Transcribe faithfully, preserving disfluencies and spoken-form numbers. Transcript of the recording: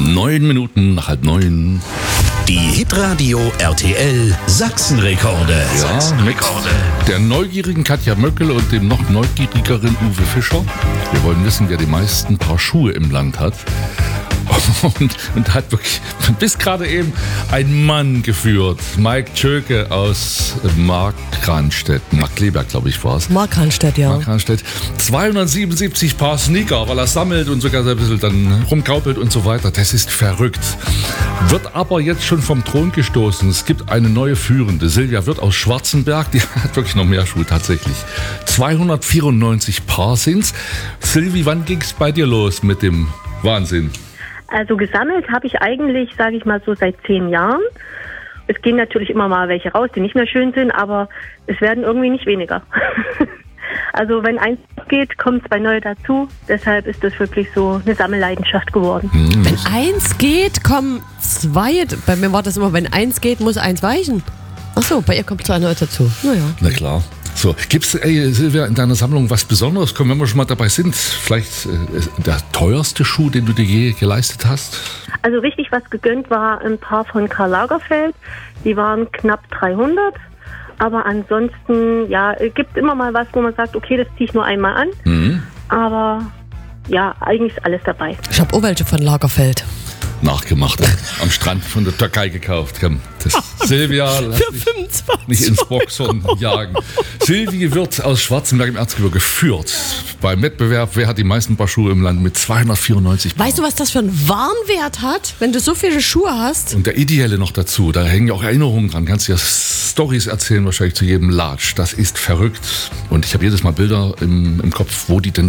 Neun Minuten nach halb neun. Die Hitradio R T L Sachsenrekorde. Ja, mit der neugierigen Katja Möckel und dem noch neugierigeren Uwe Fischer. Wir wollen wissen, wer die meisten Paar Schuhe im Land hat. Und, und hat wirklich bis gerade eben ein Mann geführt. Mike Tschöke aus Markranstädt. Markkleeberg, glaube ich, war es. Markranstädt, ja. Markranstädt. zweihundertsiebenundsiebzig Paar Sneaker, weil er sammelt und sogar ein bisschen dann rumkaupelt und so weiter. Das ist verrückt. Wird aber jetzt schon vom Thron gestoßen. Es gibt eine neue Führende. Silvia Wirth aus Schwarzenberg. Die hat wirklich noch mehr Schuhe tatsächlich. zweihundertvierundneunzig Paar sind's. Silvi, wann ging's bei dir los mit dem Wahnsinn? Also gesammelt habe ich eigentlich, sage ich mal so, seit zehn Jahren. Es gehen natürlich immer mal welche raus, die nicht mehr schön sind, aber es werden irgendwie nicht weniger. Also wenn eins geht, kommen zwei neue dazu. Deshalb ist das wirklich so eine Sammelleidenschaft geworden. Mhm. Wenn eins geht, kommen zwei. Bei mir war das immer, wenn eins geht, muss eins weichen. Ach so, bei ihr kommt zwei neue dazu. Naja. Na klar. So, gibt's, ey, Silvia, in deiner Sammlung was Besonderes? Komm, wenn wir schon mal dabei sind, vielleicht äh, der teuerste Schuh, den du dir je geleistet hast? Also richtig was gegönnt war ein Paar von Karl Lagerfeld. Die waren knapp dreihundert. Aber ansonsten, ja, es gibt immer mal was, wo man sagt, okay, das ziehe ich nur einmal an. Mhm. Aber ja, eigentlich ist alles dabei. Ich habe auch welche von Lagerfeld. Nachgemacht. Am Strand von der Türkei gekauft. Komm, das Silvia, lass Für dich fünfundzwanzig nicht ins Boxhorn jagen. Silvi wird aus Schwarzenberg im Erzgebirge geführt beim Wettbewerb. Wer hat die meisten Paar Schuhe im Land mit zweihundertvierundneunzig Paar? Weißt du, was das für einen Warenwert hat, wenn du so viele Schuhe hast? Und der Ideelle noch dazu. Da hängen ja auch Erinnerungen dran. Kannst du ja Storys erzählen, wahrscheinlich zu jedem Latsch. Das ist verrückt. Und ich habe jedes Mal Bilder im, im Kopf, wo die denn